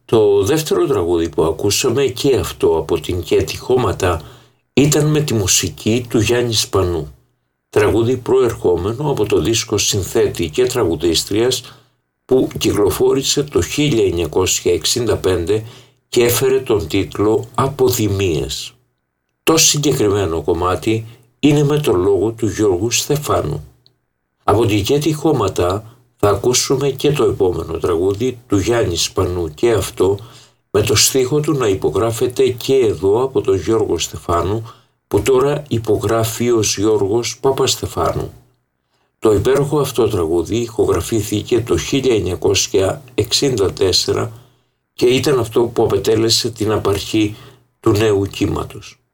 Το δεύτερο τραγούδι που ακούσαμε και αυτό από την Κέτη Χώματα ήταν με τη μουσική του Γιάννη Σπανού. Τραγούδι προερχόμενο από το δίσκο συνθέτη και τραγουδίστριας που κυκλοφόρησε το 1965 και έφερε τον τίτλο «Αποδημίες». Το συγκεκριμένο κομμάτι είναι με το λόγο του Γιώργου Στεφάνου. Από την Κέτη Χώματα θα ακούσουμε και το επόμενο τραγούδι του Γιάννη Σπανού και αυτό με το στίχο του να υπογράφεται και εδώ από τον Γιώργο Στεφάνου που τώρα υπογράφει ως Γιώργος Παπαστεφάνου. Το υπέροχο αυτό τραγούδι ηχογραφήθηκε το 1964 και ήταν αυτό που απετέλεσε την απαρχή του νέου κύματος.